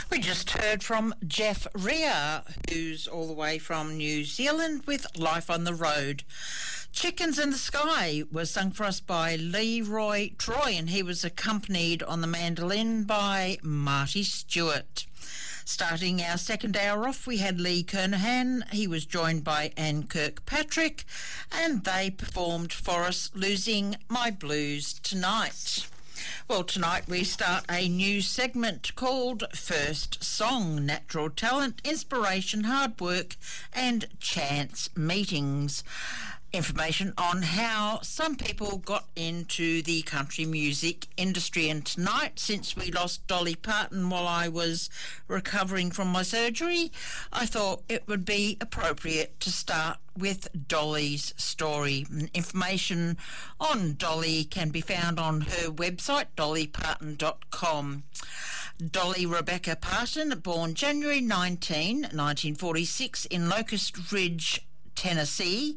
We just heard from Jeff Rea, who's all the way from New Zealand with Life on the Road. Chickens in the Sky was sung for us by Leroy Troy, and he was accompanied on the mandolin by Marty Stewart. Starting our second hour off, we had Lee Kernahan. He was joined by Anne Kirkpatrick, and they performed for us Losing My Blues Tonight. Well, tonight we start a new segment called First Song, Natural Talent, Inspiration, Hard Work and Chance Meetings. Information on how some people got into the country music industry. And tonight, since we lost Dolly Parton while I was recovering from my surgery, I thought it would be appropriate to start with Dolly's story. Information on Dolly can be found on her website, dollyparton.com. Dolly Rebecca Parton, born January 1946 in Locust Ridge, Tennessee.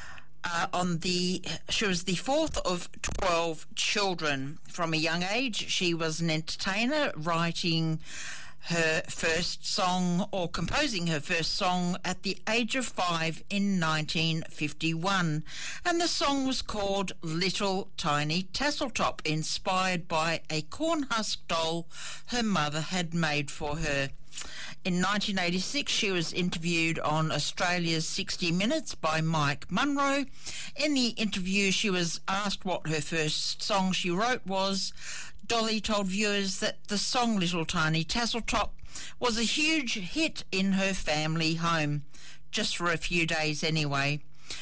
She was the fourth of 12 children. From a young age, she was an entertainer, writing her first song or composing her first song at the age of 5 in 1951. And the song was called Little Tiny Tasseltop, inspired by a corn husk doll her mother had made for her. In 1986, she was interviewed on Australia's 60 Minutes by Mike Munro. In the interview, she was asked what her first song she wrote was. Dolly told viewers that the song Little Tiny Tasseltop was a huge hit in her family home, just for a few days anyway.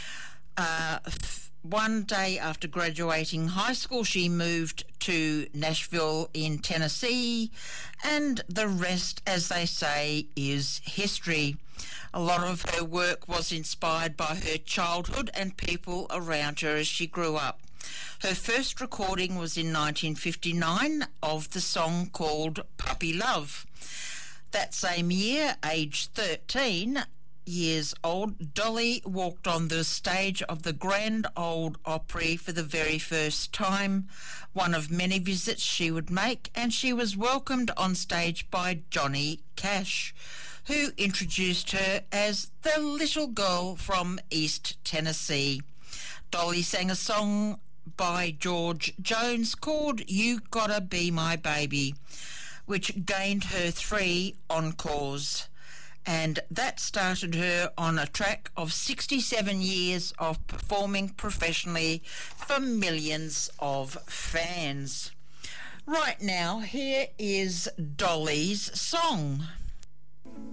One day after graduating high school, she moved to Nashville in Tennessee, and the rest, as they say, is history. A lot of her work was inspired by her childhood and people around her as she grew up. Her first recording was in 1959 of the song called Puppy Love. That same year, aged 13 years old, Dolly walked on the stage of the Grand Ole Opry for the very first time, one of many visits she would make, and she was welcomed on stage by Johnny Cash, who introduced her as the little girl from East Tennessee. Dolly sang a song by George Jones called You Gotta Be My Baby, which gained her 3 encores. And that started her on a track of 67 years of performing professionally for millions of fans. Right now, here is Dolly's song.